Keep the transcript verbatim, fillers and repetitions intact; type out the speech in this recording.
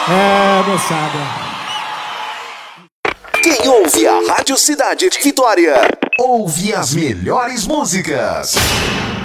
É, moçada. Quem ouve a Rádio Cidade de Vitória, ouve as melhores músicas.